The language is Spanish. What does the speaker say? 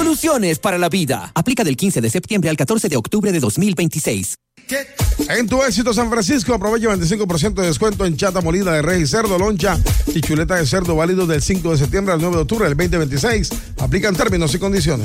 Soluciones para la vida. Aplica del 15 de septiembre al 14 de octubre de 2026. En tu éxito San Francisco, aprovecha 25% de descuento en chata molida de res y cerdo, loncha y chuleta de cerdo válido del 5 de septiembre al 9 de octubre del 2026. Aplican términos y condiciones.